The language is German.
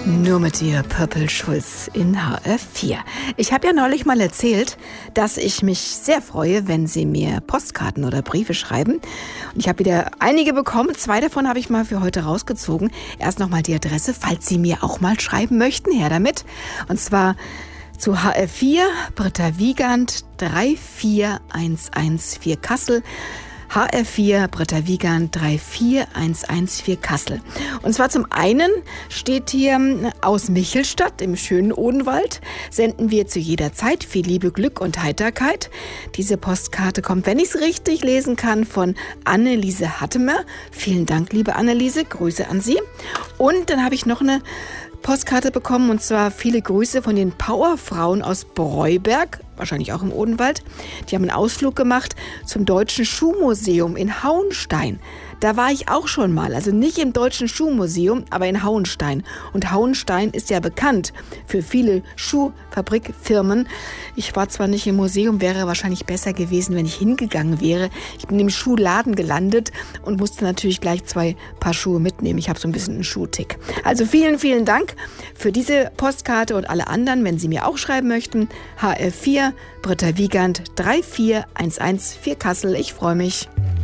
Nur mit dir, Purple Schulz in HR4. Ich habe ja neulich mal erzählt, dass ich mich sehr freue, wenn Sie mir Postkarten oder Briefe schreiben. Und ich habe wieder einige bekommen. 2 davon habe ich mal für heute rausgezogen. Erst nochmal die Adresse, falls Sie mir auch mal schreiben möchten. Her damit. Und zwar zu HR4, Britta Wiegand, 34114 Kassel. HR4, Britta Wiegand, 34114 Kassel. Und zwar zum einen steht hier: aus Michelstadt im schönen Odenwald senden wir zu jeder Zeit viel Liebe, Glück und Heiterkeit. Diese Postkarte kommt, wenn ich es richtig lesen kann, von Anneliese Hattemer. Vielen Dank, liebe Anneliese, Grüße an Sie. Und dann habe ich noch eine Postkarte bekommen, und zwar viele Grüße von den Powerfrauen aus Breuberg, wahrscheinlich auch im Odenwald. Die haben einen Ausflug gemacht zum Deutschen Schuhmuseum in Hauenstein. Da war ich auch schon mal, also nicht im Deutschen Schuhmuseum, aber in Hauenstein. Und Hauenstein ist ja bekannt für viele Schuhfabrikfirmen. Ich war zwar nicht im Museum, wäre wahrscheinlich besser gewesen, wenn ich hingegangen wäre. Ich bin im Schuhladen gelandet und musste natürlich gleich 2 Paar Schuhe mitnehmen. Ich habe so ein bisschen einen Schuhtick. Also vielen, vielen Dank für diese Postkarte und alle anderen, wenn Sie mir auch schreiben möchten. HR4, Britta Wiegand, 34114 Kassel. Ich freue mich.